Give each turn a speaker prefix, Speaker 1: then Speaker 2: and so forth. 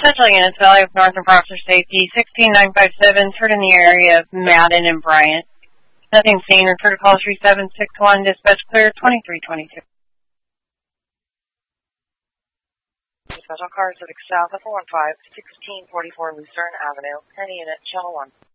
Speaker 1: Central Units, Valley of North and Proctor Safety, 16957, turn in the area of Madden and Bryant. Nothing seen. Refer to call 3761, dispatch clear 2322.
Speaker 2: Special car Civic South of 415, 1644 Lucerne Avenue, any unit, channel 1.